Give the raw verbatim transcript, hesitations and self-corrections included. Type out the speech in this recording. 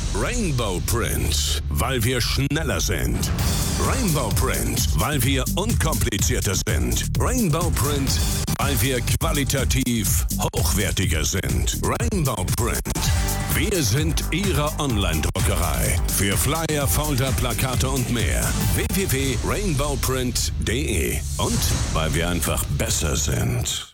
Rainbow Print, weil wir schneller sind. Rainbow Print, weil wir unkomplizierter sind. Rainbow Print, weil wir qualitativ hochwertiger sind. Rainbow Print. Wir sind Ihre Online-Druckerei. Für Flyer, Folder, Plakate und mehr. w w w punkt rainbow print punkt d e. Und weil wir einfach besser sind.